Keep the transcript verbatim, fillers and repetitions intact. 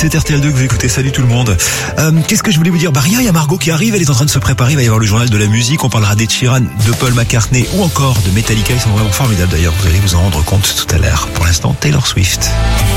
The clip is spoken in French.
C'est R T L deux que vous écoutez, salut tout le monde. Euh, qu'est-ce que je voulais vous dire? Bah rien, il y a Margot qui arrive, elle est en train de se préparer, il va y avoir le journal de la musique, on parlera d'Ed Sheeran, de Paul McCartney ou encore de Metallica, ils sont vraiment formidables d'ailleurs, vous allez vous en rendre compte tout à l'heure. Pour l'instant, Taylor Swift.